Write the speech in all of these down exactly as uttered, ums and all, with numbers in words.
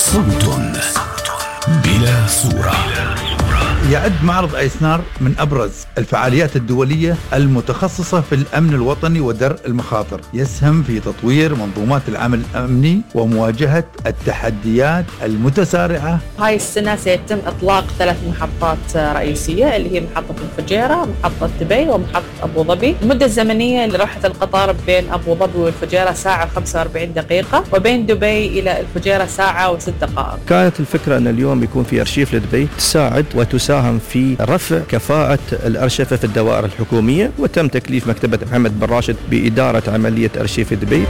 صوت بلا صورة. يعد معرض أيسنار من أبرز الفعاليات الدولية المتخصصة في الأمن الوطني ودرء المخاطر، يسهم في تطوير منظومات العمل الأمني ومواجهة التحديات المتسارعة. هاي السنة سيتم إطلاق ثلاث محطات رئيسية اللي هي محطة الفجيرة، محطة دبي، ومحطة أبو ظبي. المدة الزمنية لروحة القطار بين أبو ظبي والفجيرة ساعة وخمسة وأربعين دقيقة، وبين دبي إلى الفجيرة ساعة وست دقائق. كانت الفكرة أن اليوم يكون في أرشيف لدبي تساعد وتساهم في رفع كفاءة الأرشفة في الدوائر الحكومية، وتم تكليف مكتبة محمد بن راشد بإدارة عملية أرشيف دبي.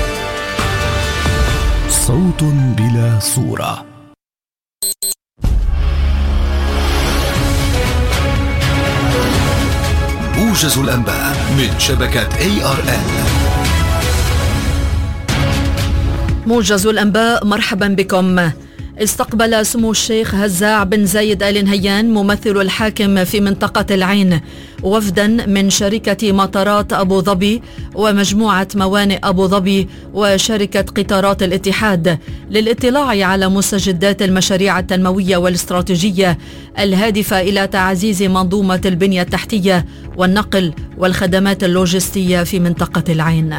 صوت بلا صورة. موجز الأنباء من شبكة إيه آر إل. موجز الأنباء، مرحبا بكم. استقبل سمو الشيخ هزاع بن زايد آل نهيان ممثل الحاكم في منطقة العين وفدا من شركة مطارات أبو ظبي ومجموعة موانئ أبو ظبي وشركة قطارات الاتحاد للاطلاع على مستجدات المشاريع التنموية والاستراتيجية الهادفة إلى تعزيز منظومة البنية التحتية والنقل والخدمات اللوجستية في منطقة العين.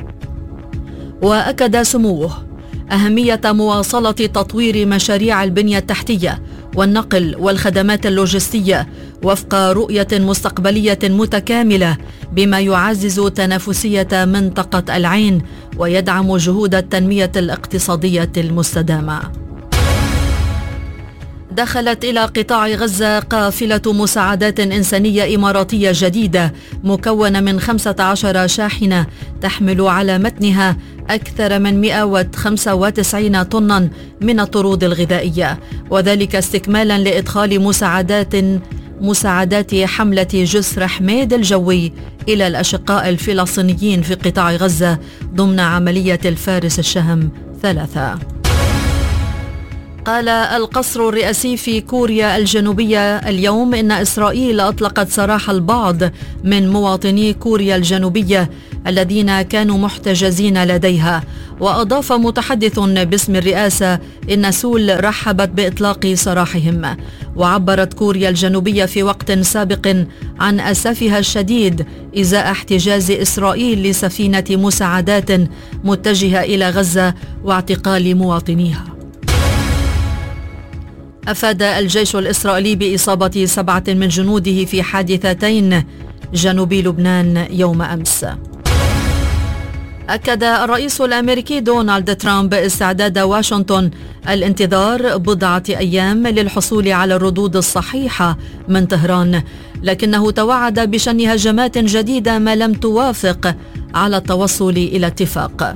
وأكد سموه أهمية مواصلة تطوير مشاريع البنية التحتية والنقل والخدمات اللوجستية وفق رؤية مستقبلية متكاملة بما يعزز تنافسية منطقة العين ويدعم جهود التنمية الاقتصادية المستدامة. دخلت إلى قطاع غزة قافلة مساعدات إنسانية إماراتية جديدة مكونة من خمسة عشر شاحنة تحمل على متنها أكثر من مئة وخمسة وتسعين طنا من الطرود الغذائية، وذلك استكمالا لإدخال مساعدات مساعدات حملة جسر حميد الجوي إلى الأشقاء الفلسطينيين في قطاع غزة ضمن عملية الفارس الشهم ثلاثة. قال القصر الرئاسي في كوريا الجنوبية اليوم إن إسرائيل أطلقت سراح البعض من مواطني كوريا الجنوبية الذين كانوا محتجزين لديها. وأضاف متحدث باسم الرئاسة إن سول رحبت بإطلاق سراحهم. وعبرت كوريا الجنوبية في وقت سابق عن أسفها الشديد إزاء احتجاز إسرائيل لسفينة مساعدات متجهة إلى غزة واعتقال مواطنيها. أفاد الجيش الإسرائيلي بإصابة سبعة من جنوده في حادثتين جنوبي لبنان يوم أمس. أكد الرئيس الأمريكي دونالد ترامب استعداد واشنطن الانتظار بضعة أيام للحصول على الردود الصحيحة من طهران، لكنه توعد بشن هجمات جديدة ما لم توافق على التوصل إلى اتفاق.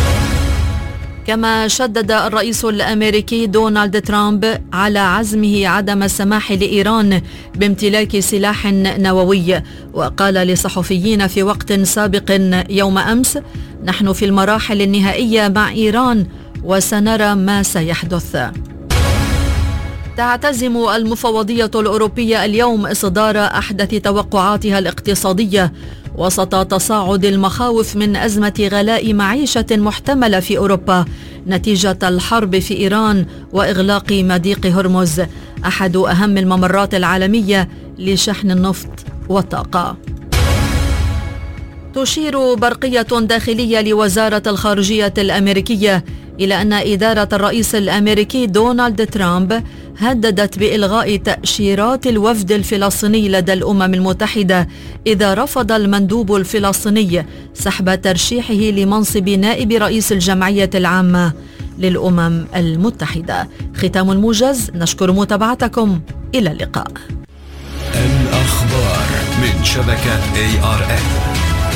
كما شدد الرئيس الأمريكي دونالد ترامب على عزمه عدم السماح لإيران بامتلاك سلاح نووي، وقال لصحفيين في وقت سابق يوم أمس: نحن في المراحل النهائية مع إيران وسنرى ما سيحدث. تعتزم المفوضية الأوروبية اليوم إصدار أحدث توقعاتها الاقتصادية وسط تصاعد المخاوف من أزمة غلاء معيشة محتملة في أوروبا نتيجة الحرب في إيران وإغلاق مضيق هرمز، أحد أهم الممرات العالمية لشحن النفط والطاقة. تشير برقية داخلية لوزارة الخارجية الأمريكية إلى أن إدارة الرئيس الأمريكي دونالد ترامب هددت بإلغاء تأشيرات الوفد الفلسطيني لدى الأمم المتحدة إذا رفض المندوب الفلسطيني سحب ترشيحه لمنصب نائب رئيس الجمعية العامة للأمم المتحدة. ختام الموجز، نشكر متابعتكم، إلى اللقاء. الأخبار من شبكة إيه آر إل.